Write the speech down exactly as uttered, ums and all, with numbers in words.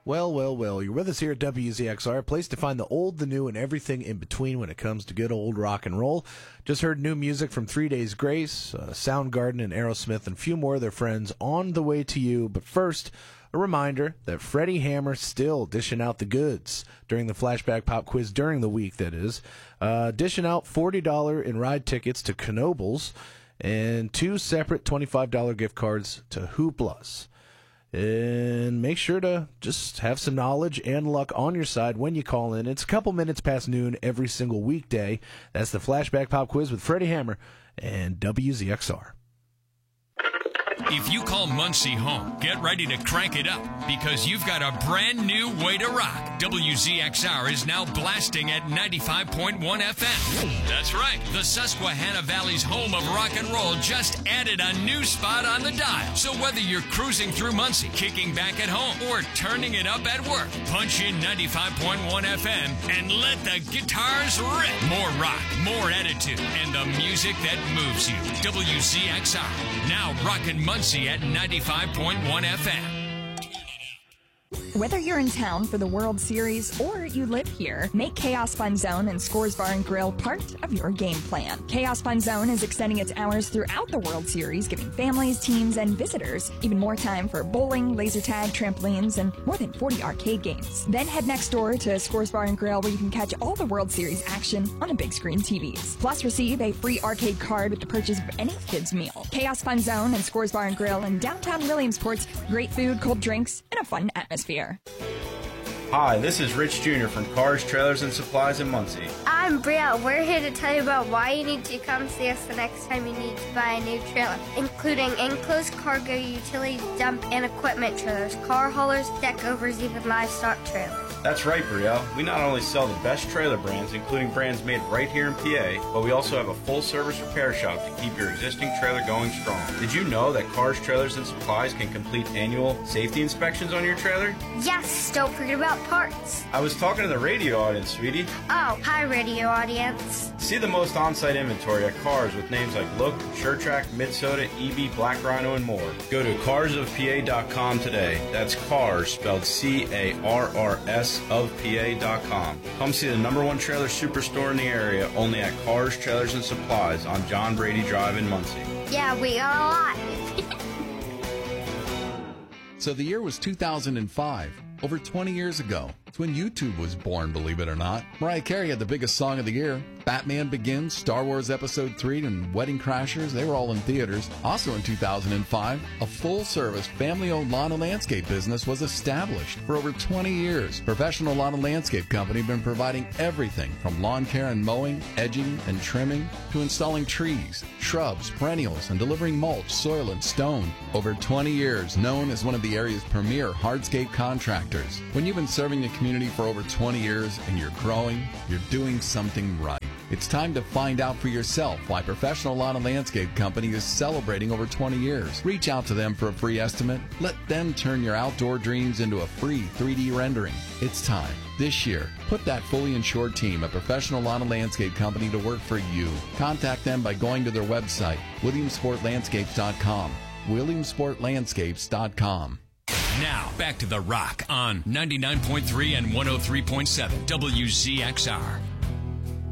Well, well, well, you're with us here at W Z X R, a place to find the old, the new, and everything in between when it comes to good old rock and roll. Just heard new music from Three Days Grace, uh, Soundgarden, and Aerosmith, and a few more of their friends on the way to you. But first, a reminder that Freddie Hammer still dishing out the goods during the Flashback Pop Quiz during the week, that is. Uh, dishing out forty dollars in ride tickets to Knoebels and two separate twenty-five dollars gift cards to Hooplas. And make sure to just have some knowledge and luck on your side when you call in. It's a couple minutes past noon every single weekday. That's the Flashback Pop Quiz with Freddie Hammer and W Z X R. If you call Muncie home, get ready to crank it up because you've got a brand new way to rock. W Z X R is now blasting at ninety-five point one F M. That's right. The Susquehanna Valley's home of rock and roll just added a new spot on the dial. So whether you're cruising through Muncie, kicking back at home, or turning it up at work, punch in ninety-five point one F M and let the guitars rip. More rock, more attitude, and the music that moves you. W Z X R, now rockin' Muncie at ninety-five point one F M. Whether you're in town for the World Series or you live here, make Chaos Fun Zone and Scores Bar and Grill part of your game plan. Chaos Fun Zone is extending its hours throughout the World Series, giving families, teams, and visitors even more time for bowling, laser tag, trampolines, and more than forty arcade games. Then head next door to Scores Bar and Grill, where you can catch all the World Series action on the big screen T Vs. Plus, receive a free arcade card with the purchase of any kid's meal. Chaos Fun Zone and Scores Bar and Grill in downtown Williamsport's great food, cold drinks, and a fun atmosphere. Hi, this is Rich Junior from Cars, Trailers, and Supplies in Muncie. I'm Brielle. We're here to tell you about why you need to come see us the next time you need to buy a new trailer, including enclosed cargo, utility dump, and equipment trailers, car haulers, deck overs, even livestock trailers. That's right, Brielle. We not only sell the best trailer brands, including brands made right here in P A, but we also have a full-service repair shop to keep your existing trailer going strong. Did you know that Cars, Trailers, and Supplies can complete annual safety inspections on your trailer? Yes, don't forget about parts. I was talking to the radio audience, sweetie. Oh, hi, radio audience. See the most on-site inventory at Cars with names like Look, SureTrack, Midsoda, E B, Black Rhino, and more. Go to cars of P A dot com today. That's Cars, spelled C A R R S of P A dot com. Come see the number one trailer superstore in the area, only at Cars, Trailers, and Supplies on John Brady Drive in Muncie. Yeah, we got a lot. So the year was two thousand five, over twenty years ago. It's when YouTube was born, believe it or not. Mariah Carey had the biggest song of the year. Batman Begins, Star Wars Episode three, and Wedding Crashers, they were all in theaters. Also in two thousand five, a full-service, family-owned lawn and landscape business was established. For over twenty years, Professional Lawn and Landscape Company have been providing everything from lawn care and mowing, edging, and trimming, to installing trees, shrubs, perennials, and delivering mulch, soil, and stone. Over twenty years, known as one of the area's premier hardscape contractors. When you've been serving the community for over twenty years and you're growing, you're doing something right. It's time to find out for yourself why Professional Lawn and Landscape Company is celebrating over twenty years. Reach out to them for a free estimate. Let them turn your outdoor dreams into a free three D rendering. It's time. This year, put that fully insured team at Professional Lawn and Landscape Company to work for you. Contact them by going to their website, williamsport landscapes dot com. williamsport landscapes dot com. Now, back to The Rock on ninety-nine point three and one oh three point seven W Z X R.